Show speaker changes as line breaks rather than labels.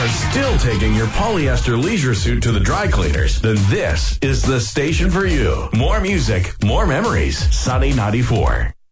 are still taking your polyester leisure suit to the dry cleaners, then this is the station for you. More music, more memories. Sunny 94.